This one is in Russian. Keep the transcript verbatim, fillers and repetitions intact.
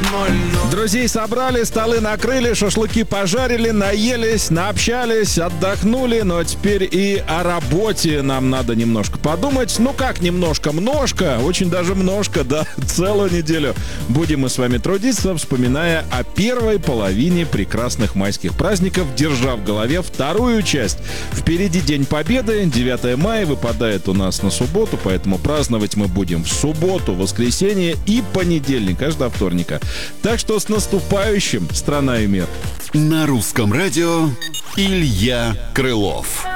Друзей собрали, столы накрыли, шашлыки пожарили, наелись, наобщались, отдохнули. Но теперь и о работе нам надо немножко подумать. Ну как немножко? Множко, очень даже множко, да. Целую неделю будем мы с вами трудиться, вспоминая о первой половине прекрасных майских праздников, держа в голове вторую часть. Впереди День Победы, девятое мая, выпадает у нас на субботу, поэтому праздновать мы будем в субботу, воскресенье и понедельник, аж до вторника. Так что с наступающим, страна и мир. На русском радио Илья Крылов.